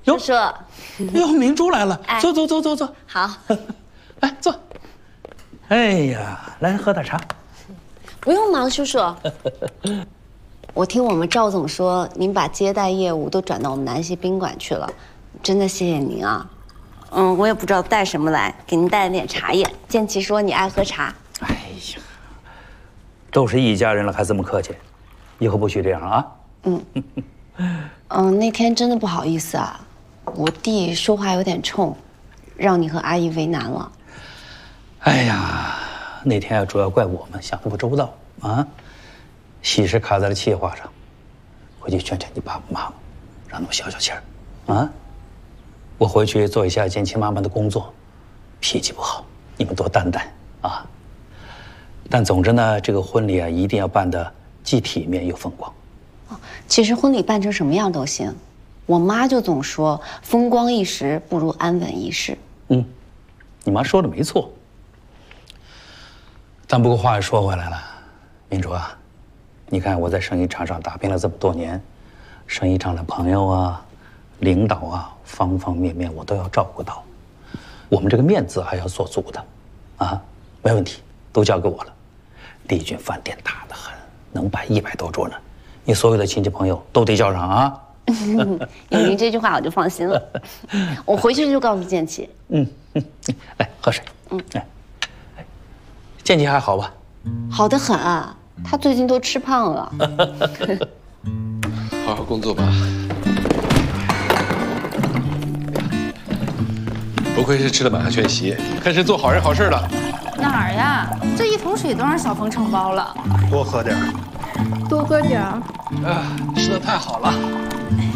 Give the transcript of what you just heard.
哟， 叔， 哟，明珠来了， 哎坐坐坐坐坐， 好， 来坐。哎呀，来喝点茶。 不用忙，叔叔。我听我们赵总说，您把接待业务都转到我们南溪宾馆去了，真的谢谢您啊。我也不知道带什么来，给您带了点茶叶。建奇说你爱喝茶。 哎呀，都是一家人了，还这么客气，以后不许这样啊。 那天真的不好意思啊，我弟说话有点冲，让你和阿姨为难了。 哎呀，那天啊，主要怪我们想得不周到啊，喜事卡在了企划上，回去劝劝你爸爸妈妈，让他们消消气儿啊。我回去做一下建奇妈妈的工作，脾气不好，你们多担待啊。但总之呢，这个婚礼啊，一定要办得既体面又风光。 其实婚礼办成什么样都行，我妈就总说风光一时不如安稳一世。 你妈说的没错。但不过话又说回来了，明珠啊，你看我在生意场上打拼了这么多年，生意场的朋友啊、领导啊，方方面面我都要照顾到，我们这个面子还要做足的，啊，没问题，都交给我了。丽君饭店大得很，能摆100多桌呢，你所有的亲戚朋友都得叫上啊。 有您这句话我就放心了，我回去就告诉建奇。 来喝水。来，建奇还好吧？ 好得很啊，他最近都吃胖了。 好好工作吧。不愧是吃了满汉全席，开始做好人好事了。 哪儿呀？这一桶水都让小峰承包了。 多喝点儿。 多喝点儿。 吃的太好了。